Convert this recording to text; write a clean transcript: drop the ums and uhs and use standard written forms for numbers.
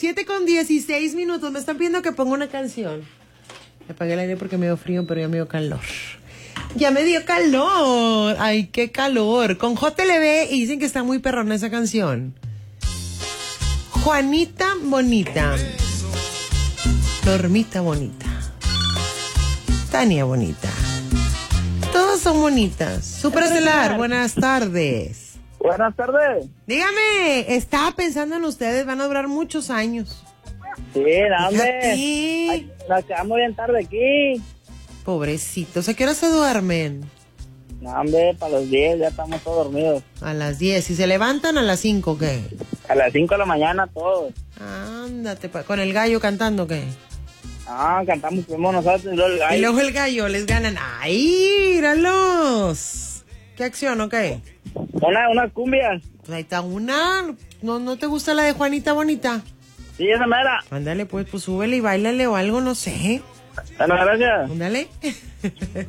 7:16. Me están pidiendo que ponga una canción. Me apagué el aire porque me dio frío, pero ya me dio calor. Ya me dio calor. Ay, qué calor. Con JLB y dicen que está muy perrona esa canción. Juanita Bonita. Normita Bonita. Tania Bonita. Todas son bonitas. Superestelar, buenas tardes. Buenas tardes. Dígame, estaba pensando en ustedes, van a durar muchos años. Sí, dame. Nos quedamos bien tarde aquí. Pobrecitos, ¿a qué hora se duermen? No, hombre, para los 10 ya estamos todos dormidos. A las 10. ¿Y se levantan a las 5 o qué? A las 5 de la mañana todos. Ándate, ¿con el gallo cantando o qué? Ah, cantamos primero nosotros y luego el gallo. Y luego el gallo, les ganan. ¡Ay, míralos! ¿Qué acción o qué? Una cumbia. Pues ahí está una. ¿No te gusta la de Juanita Bonita? Sí, esa mera. Ándale, pues súbele y báilale o algo, no sé. Bueno, gracias. Ándale.